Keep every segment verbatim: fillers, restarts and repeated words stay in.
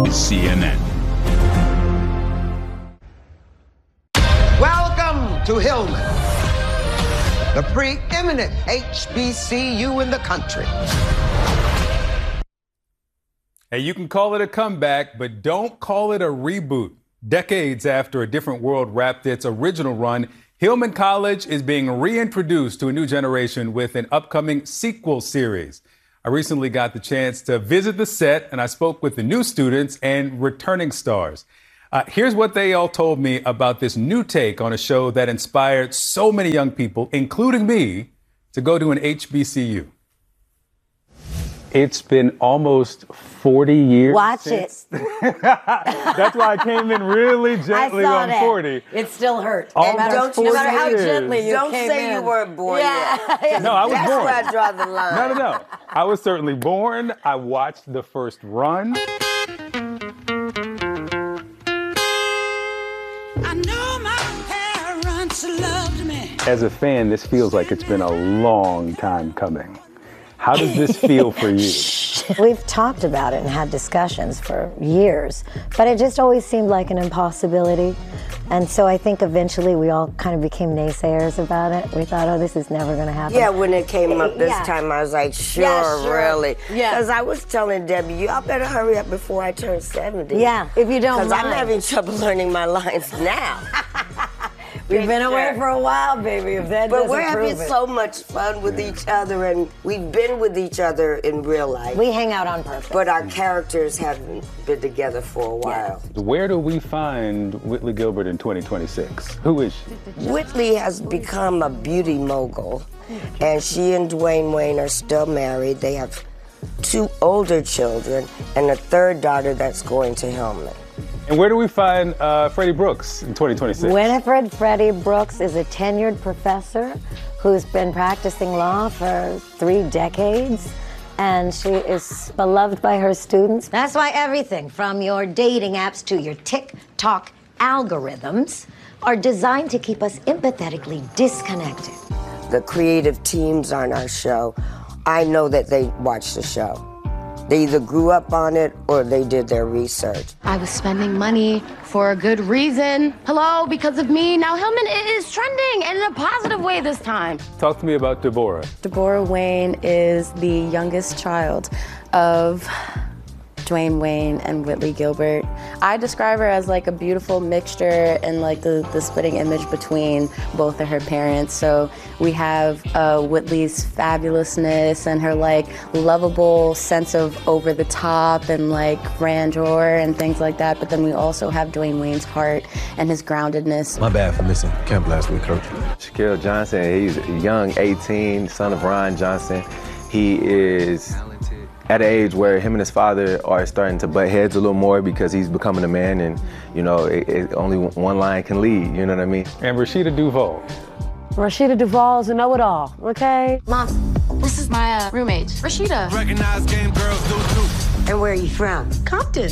C N N. Welcome to Hillman, the preeminent H B C U in the country. Hey, you can call it a comeback, but don't call it a reboot. Decades after A Different World wrapped its original run, Hillman College is being reintroduced to a new generation with an upcoming sequel series. I recently got the chance to visit the set, and I spoke with the new students and returning stars. Uh, here's what they all told me about this new take on a show that inspired so many young people, including me, to go to an H B C U. It's been almost forty years. Watch since... it. That's why I came in really gently on that. forty. It still hurt. Almost No matter, no matter how years. gently you Don't came say in. you weren't born yeah. yet. No, I was That's born. where I draw the line. No, no, no. I was certainly born. I watched the first run. I know my parents loved me. As a fan, this feels like it's been a long time coming. How does this feel for you? We've talked about it and had discussions for years, but it just always seemed like an impossibility. And so I think eventually we all kind of became naysayers about it. We thought, oh, this is never going to happen. Yeah, when it came up this Yeah. time, I was like, sure, Yeah, sure. really. Yeah. Because I was telling Debbie, y'all better hurry up before I turn seventy. Yeah, if you don't Because I'm mind. having trouble learning my lines now. We've been away Sure. for a while, baby, if that But doesn't we're having prove it. so much fun with each other, and we've been with each other in real life. We hang out on purpose. But our characters haven't been together for a while. Where do we find Whitley Gilbert in twenty twenty-six? Who is she? Whitley has become a beauty mogul, and she and Dwayne Wayne are still married. They have two older children and a third daughter that's going to Hillman. And where do we find uh, Freddie Brooks in twenty twenty-six? Winifred Freddie Brooks is a tenured professor who's been practicing law for three decades, and she is beloved by her students. That's why everything from your dating apps to your TikTok algorithms are designed to keep us empathetically disconnected. The creative teams on our show, I know that they watch the show. They either grew up on it or they did their research. I was spending money for a good reason. Hello, because of me. Now Hillman is trending and in a positive way this time. Talk to me about Deborah. Deborah Wayne is the youngest child of Dwayne Wayne and Whitley Gilbert. I describe her as like a beautiful mixture and like the, the splitting image between both of her parents. So we have uh, Whitley's fabulousness and her like lovable sense of over the top and like grandeur and things like that. But then we also have Dwayne Wayne's heart and his groundedness. My bad for missing camp last week, Coach. Shaquille Johnson, he's young, eighteen, son of Ron Johnson. He is at an age where him and his father are starting to butt heads a little more because he's becoming a man, and you know, it, it, only one line can lead, you know what I mean? And Rashida Duvall. Rashida Duvall is a know-it-all, okay? Mom, this is my uh, roommate, Rashida. Recognize game girls do too. And where are you from? Compton.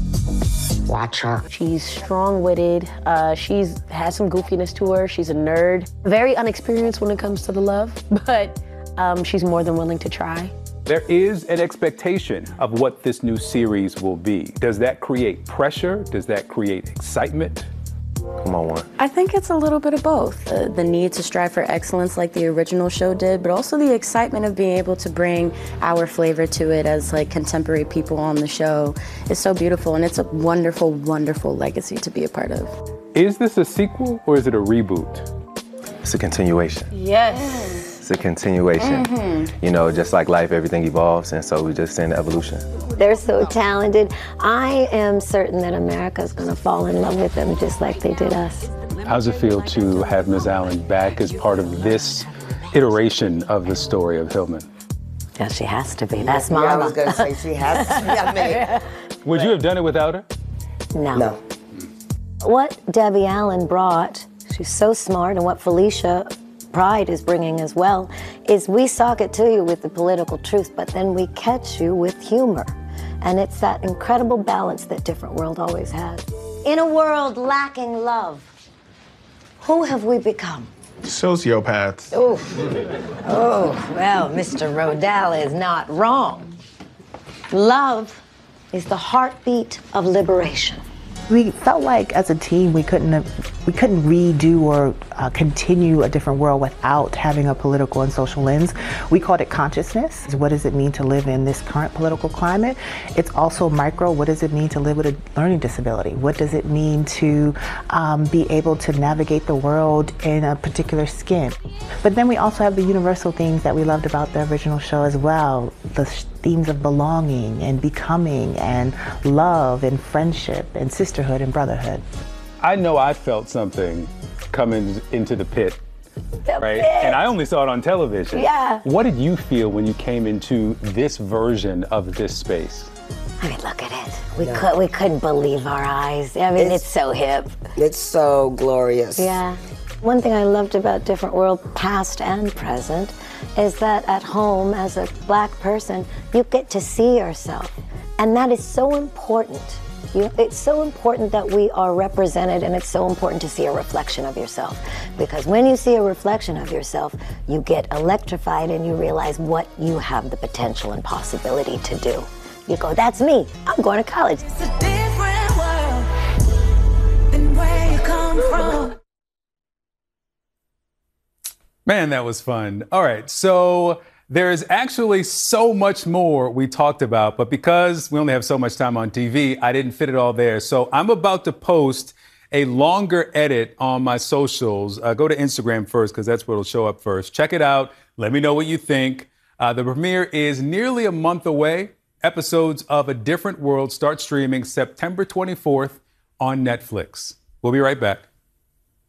Watch her. She's strong-witted. Uh, she's has some goofiness to her. She's a nerd. Very unexperienced when it comes to the love, but um, she's more than willing to try. There is an expectation of what this new series will be. Does that create pressure? Does that create excitement? Come on, one. I think it's a little bit of both. The, the need to strive for excellence like the original show did, but also the excitement of being able to bring our flavor to it as like contemporary people on the show is so beautiful, and it's a wonderful, wonderful legacy to be a part of. Is this a sequel or is it a reboot? It's a continuation. Yes. It's a continuation. Mm-hmm. You know, just like life, everything evolves, and so we just in evolution. They're so talented. I am certain that America is going to fall in love with them just like they did us. How does it feel to have Miz Allen back as part of this iteration of the story of Hillman? Yeah, she has to be. That's Yeah, I Mama. was going to say she has to be. I mean, Would you have done it without her? No. no. What Debbie Allen brought, she's so smart, and what Felicia Pride is bringing as well, is we sock it to you with the political truth, but then we catch you with humor. And it's that incredible balance that Different World always had. In a world lacking love, who have we become? Sociopaths. Oh, oh, well, Mister Rodell is not wrong. Love is the heartbeat of liberation. We felt like as a team we couldn't have, we couldn't redo or uh, continue a different world without having a political and social lens. We called it consciousness. What does it mean to live in this current political climate? It's also micro. What does it mean to live with a learning disability? What does it mean to um, be able to navigate the world in a particular skin? But then we also have the universal things that we loved about the original show as well. The themes of belonging and becoming and love and friendship and sisterhood and brotherhood. I know I felt something coming into the pit, the right? Pit. And I only saw it on television. Yeah. What did you feel when you came into this version of this space? I mean, look at it. We no. could we couldn't believe our eyes. I mean, it's, it's so hip. It's so glorious. Yeah. One thing I loved about Different World, past and present, is that at home, as a black person, you get to see yourself. And that is so important. You, it's so important that we are represented, and it's so important to see a reflection of yourself. Because when you see a reflection of yourself, you get electrified and you realize what you have the potential and possibility to do. You go, that's me. I'm going to college. It's a different world than where you come from. Man, that was fun. All right, so there's actually so much more we talked about, but because we only have so much time on T V, I didn't fit it all there. So I'm about to post a longer edit on my socials. Uh, go to Instagram first, because that's where it'll show up first. Check it out. Let me know what you think. Uh, the premiere is nearly a month away. Episodes of A Different World start streaming September twenty-fourth on Netflix. We'll be right back.